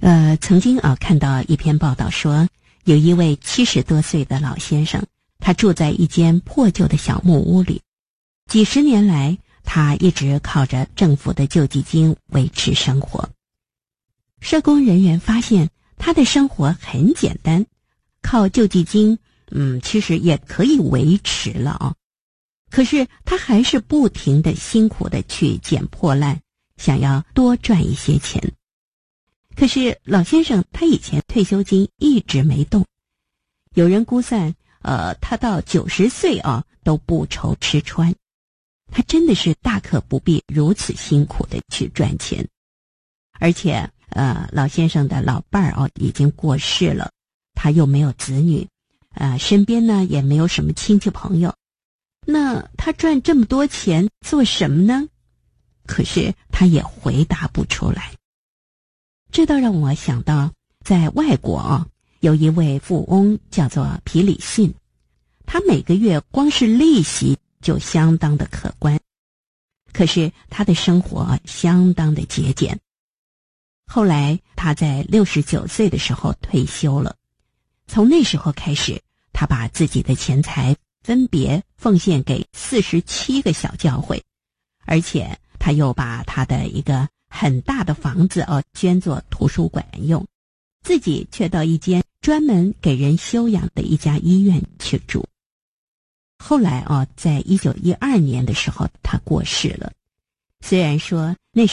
曾经看到一篇报道说，有一位70多岁的老先生，他住在一间破旧的小木屋里，几十年来他一直靠着政府的救济金维持生活。社工人员发现他的生活很简单，靠救济金其实也可以维持了可是他还是不停地辛苦地去捡破烂，想要多赚一些钱。可是老先生他以前退休金一直没动，有人估算他到90岁都不愁吃穿。他真的是大可不必如此辛苦的去赚钱。而且老先生的老伴儿已经过世了，他又没有子女，身边呢也没有什么亲戚朋友，那他赚这么多钱做什么呢？可是他也回答不出来。这倒让我想到，在外国有一位富翁叫做皮里逊，他每个月光是利息就相当的可观，可是他的生活相当的节俭。后来他在69岁的时候退休了，从那时候开始，他把自己的钱财分别奉献给47个小教会，而且他又把他的一个很大的房子捐作图书馆用，自己却到一间专门给人休养的一家医院去住。后来在1912年的时候他过世了。虽然说那时